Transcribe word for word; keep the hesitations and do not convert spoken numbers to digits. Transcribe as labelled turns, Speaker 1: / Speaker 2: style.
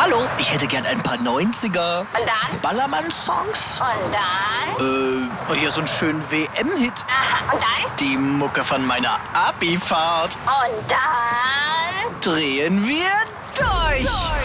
Speaker 1: Hallo, ich hätte gern ein paar neunziger.
Speaker 2: Und dann?
Speaker 1: Ballermann-Songs?
Speaker 2: Und dann?
Speaker 1: Äh, hier so einen schönen W M-Hit.
Speaker 2: Aha, und dann?
Speaker 1: Die Mucke von meiner Abifahrt.
Speaker 2: Und dann?
Speaker 1: Drehen wir durch.